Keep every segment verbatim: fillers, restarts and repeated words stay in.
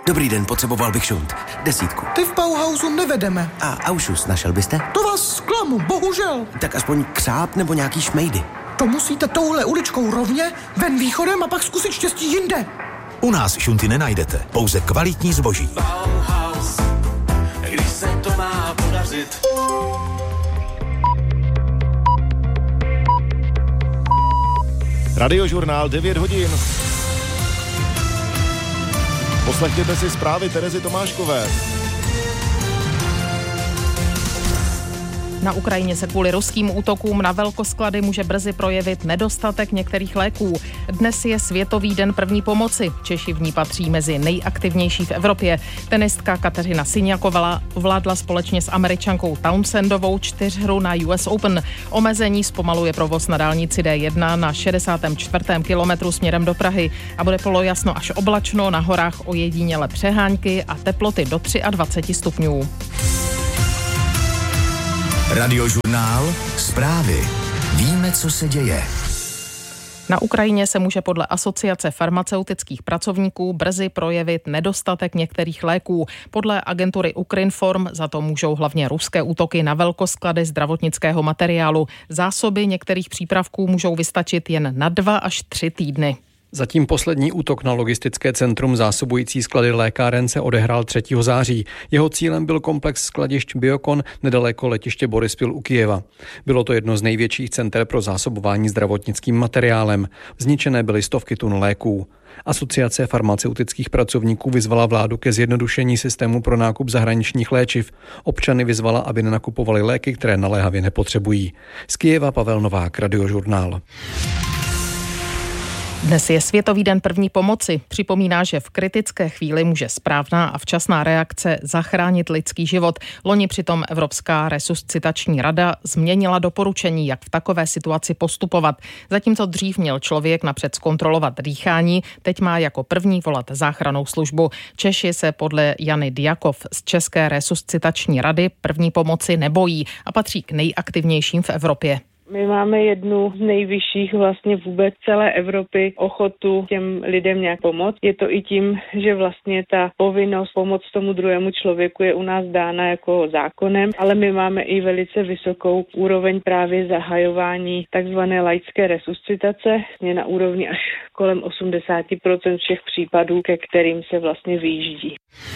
Dobrý den, potřeboval bych šunt. Desítku. Ty v Bauhausu nevedeme. A Aušus našel byste? To vás zklamu, bohužel. Tak aspoň křáp nebo nějaký šmejdy. To musíte touhle uličkou rovně, ven východem a pak zkusit štěstí jinde. U nás šunty nenajdete, pouze kvalitní zboží. Bauhaus, když se to má podařit. Radiožurnál devět hodin. Poslechněte si zprávy Terezy Tomáškové. Na Ukrajině se kvůli ruským útokům na velkosklady může brzy projevit nedostatek některých léků. Dnes je Světový den první pomoci. Češi v ní patří mezi nejaktivnější v Evropě. Tenistka Kateřina Siniaková ovládla společně s Američankou Townsendovou čtyřhru na U S Open. Omezení zpomaluje provoz na dálnici D jedna na šedesátém čtvrtém kilometru směrem do Prahy a bude polojasno až oblačno, na horách ojediněle přehánky a teploty do dvacet tři stupňů. Radiožurnál zprávy. Víme, co se děje. Na Ukrajině se může podle Asociace farmaceutických pracovníků brzy projevit nedostatek některých léků. Podle agentury Ukrinform za to můžou hlavně ruské útoky na velkosklady zdravotnického materiálu. Zásoby některých přípravků můžou vystačit jen na dva až tři týdny. Zatím poslední útok na logistické centrum zásobující sklady lékáren se odehrál třetího září. Jeho cílem byl komplex skladišť Biokon nedaleko letiště Boryspil u Kyjeva. Bylo to jedno z největších center pro zásobování zdravotnickým materiálem. Zničené byly stovky tun léků. Asociace farmaceutických pracovníků vyzvala vládu ke zjednodušení systému pro nákup zahraničních léčiv. Občany vyzvala, aby nenakupovali léky, které naléhavě nepotřebují. Z Kyjeva Pavel Novák, Radiožurnál. Dnes je Světový den první pomoci. Připomíná, že v kritické chvíli může správná a včasná reakce zachránit lidský život. Loni přitom Evropská resuscitační rada změnila doporučení, jak v takové situaci postupovat. Zatímco dřív měl člověk napřed zkontrolovat dýchání, teď má jako první volat záchrannou službu. Češi se podle Jany Diakov z České resuscitační rady první pomoci nebojí a patří k nejaktivnějším v Evropě. My máme jednu z nejvyšších vlastně vůbec celé Evropy ochotu těm lidem nějak pomoct. Je to i tím, že vlastně ta povinnost pomoct tomu druhému člověku je u nás dána jako zákonem, ale my máme i velice vysokou úroveň právě zahajování takzvané laické resuscitace, je na úrovni až kolem osmdesát procent všech případů, ke kterým se vlastně vyjíždí.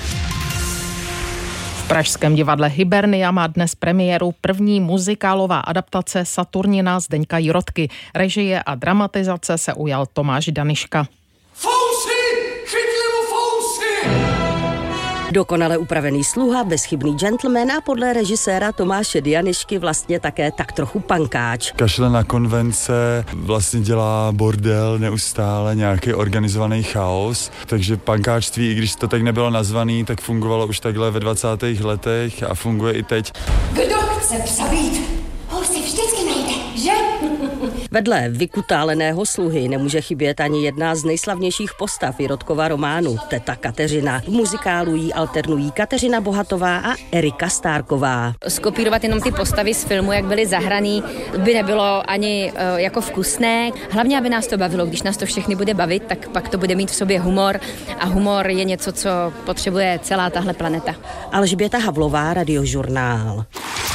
V pražském divadle Hibernia má dnes premiéru první muzikálová adaptace Saturnina Zdeňka Jirotky. Režie a dramatizace se ujal Tomáš Daniška. Fousy! Chytli mu fousy! Dokonale upravený sluha, bezchybný gentleman a podle režiséra Tomáše Dianišky vlastně také tak trochu pankáč. Kašle na konvence, vlastně dělá bordel neustále, nějaký organizovaný chaos, takže pankáčství, i když to tak nebylo nazvaný, tak fungovalo už takhle ve dvacátých letech a funguje i teď. Kdo chce přabít, ho si vždycky najde, že? Vedle vykutáleného sluhy nemůže chybět ani jedna z nejslavnějších postav Jirotkova románu, teta Kateřina. V muzikálu jí alternují Kateřina Bohatová a Erika Stárková. Skopírovat jenom ty postavy z filmu, jak byly zahraný, by nebylo ani uh, jako vkusné. Hlavně, aby nás to bavilo. Když nás to všechny bude bavit, tak pak to bude mít v sobě humor a humor je něco, co potřebuje celá tahle planeta. Alžběta Havlová, Radiožurnál.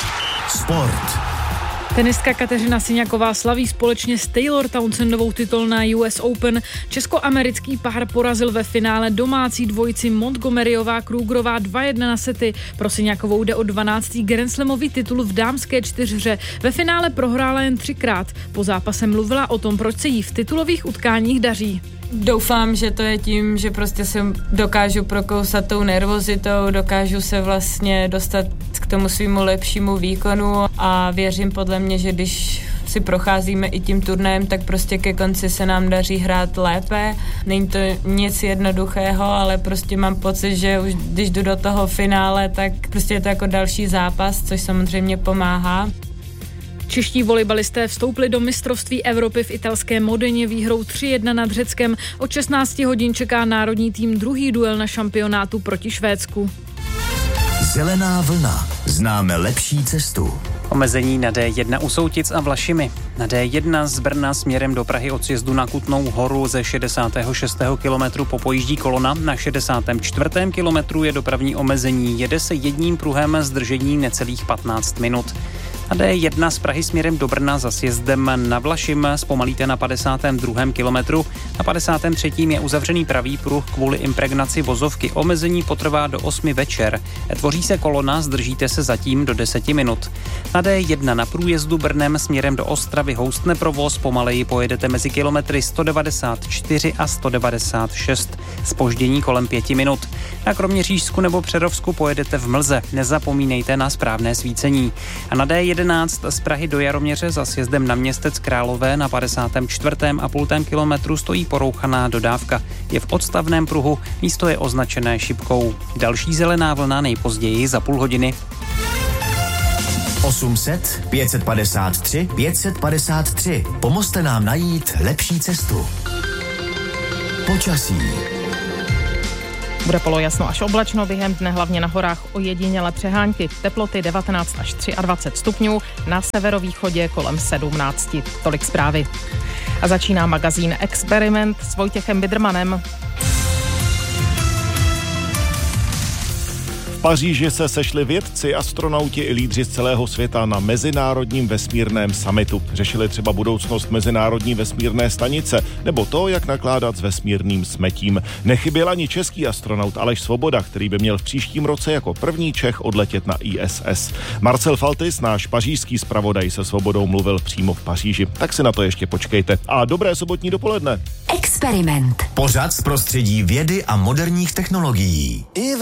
Sport. Tenistka Kateřina Siniaková slaví společně s Taylor Townsendovou titul na U S Open. Česko-americký pár porazil ve finále domácí dvojici Montgomeryová Krugerová dva jedna na sety. Pro Siniakovou jde o dvanáctý Grand Slamový titul v dámské čtyřhře. Ve finále prohrála jen třikrát. Po zápase mluvila o tom, proč se jí v titulových utkáních daří. Doufám, že to je tím, že prostě se dokážu prokousat tou nervozitou, dokážu se vlastně dostat k tomu svýmu lepšímu výkonu a věřím podle mě, že když si procházíme i tím turnajem, tak prostě ke konci se nám daří hrát lépe. Není to nic jednoduchého, ale prostě mám pocit, že už když jdu do toho finále, tak prostě je to jako další zápas, což samozřejmě pomáhá. Čeští volejbalisté vstoupili do mistrovství Evropy v italské Modeně výhrou tři jedna nad Řeckem. Od šestnáct hodin čeká národní tým druhý duel na šampionátu proti Švédsku. Zelená vlna. Známe lepší cestu. Omezení na D jedna u Soutic a Vlašimi. Na D jedna z Brna směrem do Prahy od sjezdu na Kutnou Horu ze šedesátého šestého kilometru popojíždí kolona. Na šedesátém čtvrtém kilometru je dopravní omezení. Jede se jedním pruhem s držení necelých patnáct minut. Na D jedna z Prahy směrem do Brna za sjezdem na Vlašim zpomalíte na padesátém druhém kilometru. Na padesátém třetím je uzavřený pravý pruh kvůli impregnaci vozovky. Omezení potrvá do osmi večer. Tvoří se kolona, zdržíte se zatím do deseti minut. Na D jedna na průjezdu Brnem směrem do Ostravy houstne provoz, pomaleji pojedete mezi kilometry sto devadesát čtyři a sto devadesát šest. Zpoždění kolem pěti minut. Na Kroměřížsku nebo Přerovsku pojedete v mlze. Nezapomínejte na správné svícení. A na D jedenáct z Prahy do Jaroměře za sjezdem na Městec Králové na padesátém čtvrtém a půltém kilometru stojí porouchaná dodávka. Je v odstavném pruhu, místo je označené šipkou. Další zelená vlna nejpozději za půl hodiny. osm set, pět set padesát tři, pět set padesát tři. Pomozte nám najít lepší cestu. Počasí. Bude polojasno až oblačno, během dne hlavně na horách ojedinělé přehánky. Teploty devatenáct až dvacet tři stupňů, na severovýchodě kolem sedmnáct. Tolik zprávy. A začíná magazín Experiment s Vojtěchem Bidrmanem. V Paříži se sešli vědci, astronauti i lídři z celého světa na Mezinárodním vesmírném summitu. Řešili třeba budoucnost Mezinárodní vesmírné stanice nebo to, jak nakládat s vesmírným smetím. Nechyběl ani český astronaut Aleš Svoboda, který by měl v příštím roce jako první Čech odletět na I S S. Marcel Faltis, náš pařížský zpravodaj, se Svobodou mluvil přímo v Paříži. Tak si na to ještě počkejte. A dobré sobotní dopoledne. Experiment. Pořad z prostředí vědy a moderních technologií.